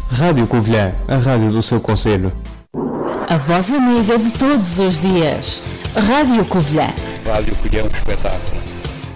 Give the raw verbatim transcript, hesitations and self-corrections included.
Rádio Covilhã, a rádio do seu concelho. A voz amiga de todos os dias. Rádio Covilhã. Rádio Covilhã, um espetáculo.